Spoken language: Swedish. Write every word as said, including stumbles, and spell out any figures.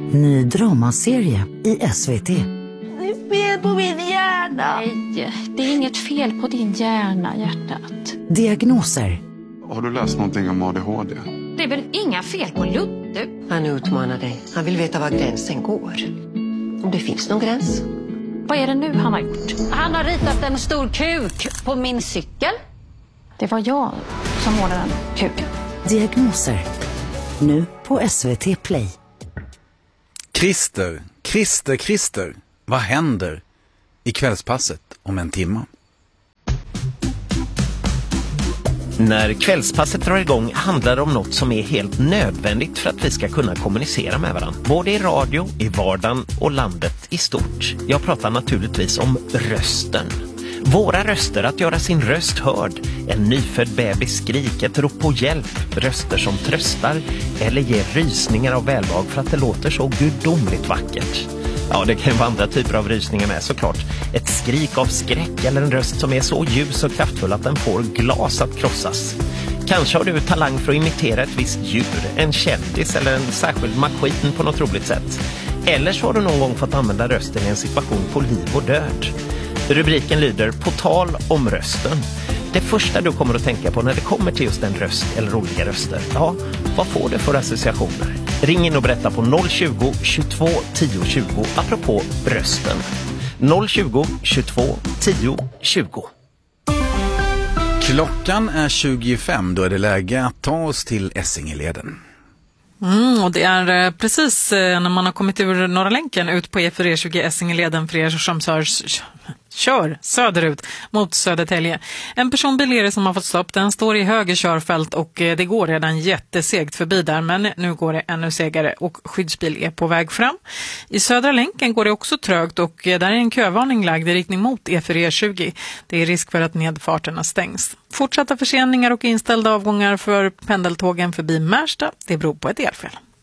Ny dramaserie i S V T. Det är fel på min hjärna. Nej, det är inget fel på din hjärna, hjärtat. Diagnoser. Har du läst någonting om A D H D? Det är väl inga fel på Ludde? Han utmanar dig. Han vill veta var gränsen går. Om det finns någon gräns. Vad är det nu han har gjort? Han har ritat en stor kuk på min cykel. Det var jag som målade den kuken. Diagnoser. Nu på S V T Play. Christer, Christer, Christer. Vad händer i kvällspasset om en timme? När kvällspasset drar igång handlar det om något som är helt nödvändigt för att vi ska kunna kommunicera med varandra. Både i radio, i vardagen och landet i stort. Jag pratar naturligtvis om rösten. Våra röster, att göra sin röst hörd. En nyfödd bebis skrik, ett rop på hjälp. Röster som tröstar eller ger rysningar av välbehag för att det låter så gudomligt vackert. Ja, det kan ju vara andra typer av rysningar med såklart. Ett skrik av skräck eller en röst som är så ljus och kraftfull att den får glas att krossas. Kanske har du talang för att imitera ett visst djur, en kändis eller en särskild maskin på något roligt sätt. Eller så har du någon gång fått använda rösten i en situation på liv och död. Rubriken lyder På tal om rösten. Det första du kommer att tänka på när det kommer till just en röst eller roliga röster. Ja, vad får det för associationer? Ring in och berätta på noll tjugo, tjugotvå, tio, tjugo apropå rösten. noll tjugo, tjugotvå, tio, tjugo. Klockan är tjugofem, då är det läge att ta oss till Essingeleden. Mm, och det är precis när man har kommit ur Norra länken ut på E fyra tjugo Essingeleden för er som kör, kör söderut mot Södertälje. En personbil är det som har fått stopp. Den står i höger körfält och det går redan jättesegt förbi där, men nu går det ännu segare och skyddsbil är på väg fram. I södra länken går det också trögt och där är en kövarning lagd i riktning mot E fyra tjugo. Det är risk för att nedfarterna stängs. Fortsatta förseningar och inställda avgångar för pendeltågen förbi Märsta, det beror på ett elfel.